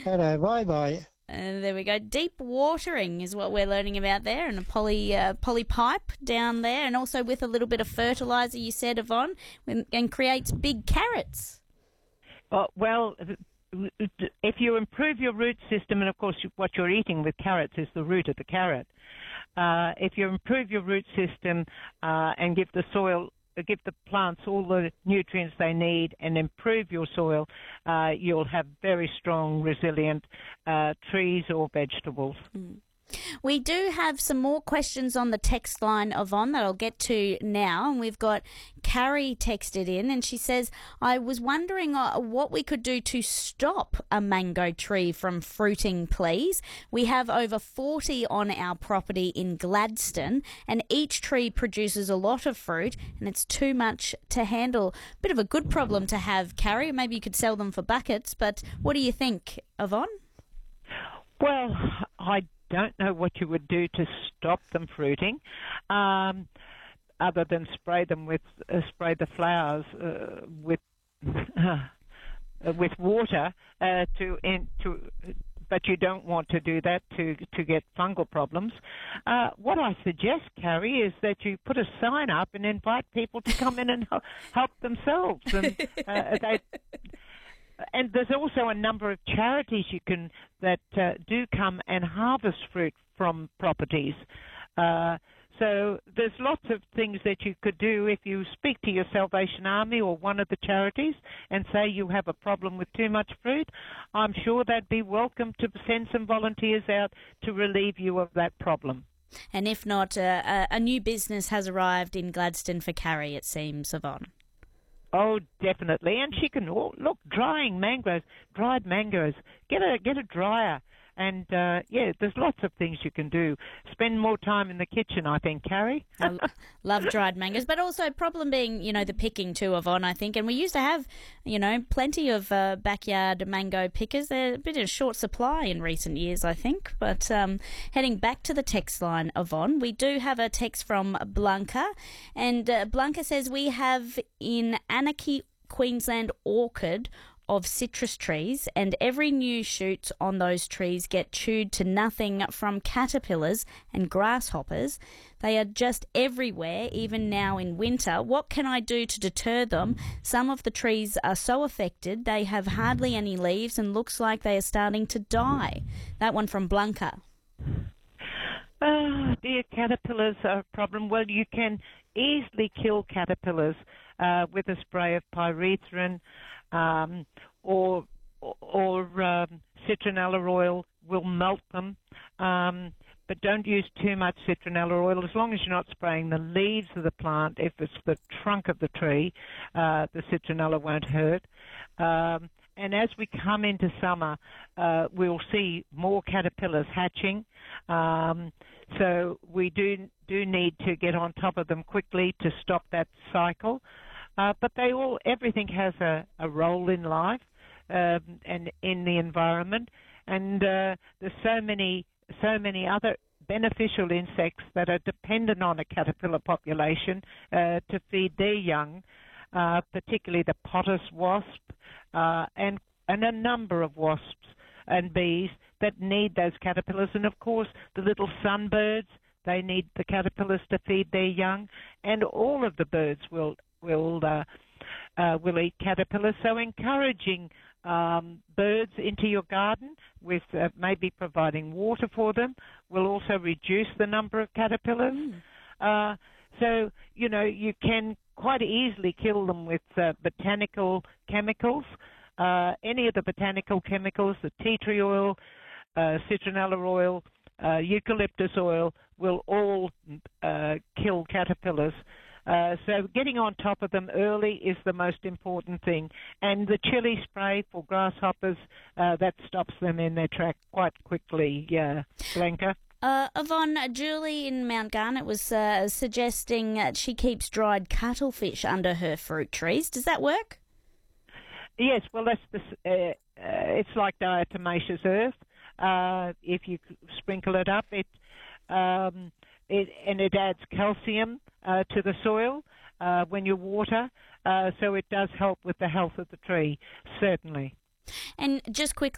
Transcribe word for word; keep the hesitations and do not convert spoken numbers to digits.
Hello, bye bye. Uh, there we go. Deep watering is what we're learning about there, and a poly uh, poly pipe down there, and also with a little bit of fertiliser. You said, Yvonne, and creates big carrots. Uh, well, if you improve your root system, and of course what you're eating with carrots is the root of the carrot. Uh, if you improve your root system uh, and give the soil, give the plants all the nutrients they need and improve your soil, uh, you'll have very strong, resilient uh, trees or vegetables. Mm. We do have some more questions on the text line, Yvonne, that I'll get to now. And we've got Carrie texted in, and she says, I was wondering uh, what we could do to stop a mango tree from fruiting, please. We have over forty on our property in Gladstone, and each tree produces a lot of fruit, and it's too much to handle. Bit of a good problem to have, Carrie. Maybe you could sell them for buckets, but what do you think, Yvonne? Well, I don't know what you would do to stop them fruiting, um, other than spray them with uh, spray the flowers uh, with uh, with water uh, to in, to. But you don't want to do that to to get fungal problems. Uh, what I suggest, Carrie, is that you put a sign up and invite people to come in and help themselves. And uh, they. And there's also a number of charities you can that uh, do come and harvest fruit from properties. Uh, so there's lots of things that you could do if you speak to your Salvation Army or one of the charities and say you have a problem with too much fruit. I'm sure they'd be welcome to send some volunteers out to relieve you of that problem. And if not, uh, a, a new business has arrived in Gladstone for Carrie, it seems, Yvonne. Oh, definitely. And she can, oh, look, drying mangoes, dried mangoes. Get a get a dryer. And, uh, yeah, there's lots of things you can do. Spend more time in the kitchen, I think, Carrie. I love dried mangoes. But also problem being, you know, the picking too, Yvonne, I think. And we used to have, you know, plenty of uh, backyard mango pickers. They're a bit of short supply in recent years, I think. But um, heading back to the text line, Yvonne, we do have a text from Blanca. And uh, Blanca says we have in Anarchy, Queensland orchard of citrus trees, and every new shoots on those trees get chewed to nothing from caterpillars and grasshoppers. They are just everywhere, even now in winter. What can I do to deter them? Some of the trees are so affected they have hardly any leaves and looks like they are starting to die. That one from Blanca. Oh, dear, caterpillars are a problem. Well, you can easily kill caterpillars uh, with a spray of pyrethrin, um, or or um, citronella oil will melt them. Um, but don't use too much citronella oil. As long as you're not spraying the leaves of the plant, if it's the trunk of the tree, uh, the citronella won't hurt. Um, and as we come into summer, uh, we'll see more caterpillars hatching. Um, so we do do need to get on top of them quickly to stop that cycle. Uh, but they all, everything has a, a role in life um, and in the environment, and uh, there's so many, so many other beneficial insects that are dependent on a caterpillar population uh, to feed their young, uh, particularly the potters wasp uh, and and a number of wasps and bees that need those caterpillars, and of course the little sunbirds. They need the caterpillars to feed their young, and all of the birds will will uh, uh, will eat caterpillars. So encouraging um, birds into your garden with uh, maybe providing water for them will also reduce the number of caterpillars. Mm. Uh, so, you know, you can quite easily kill them with uh, botanical chemicals. Uh, any of the botanical chemicals, the tea tree oil, uh, citronella oil, uh, eucalyptus oil, will all uh, kill caterpillars. Uh, so getting on top of them early is the most important thing. And the chili spray for grasshoppers, uh, that stops them in their track quite quickly, yeah, Blanca. Uh, Yvonne, Julie in Mount Garnet was uh, suggesting that she keeps dried cuttlefish under her fruit trees. Does that work? Yes, well, that's the, uh, uh, it's like diatomaceous earth. Uh, if you sprinkle it up, it, um, it and it adds calcium uh, to the soil uh, when you water, uh, so it does help with the health of the tree, certainly. And just quickly,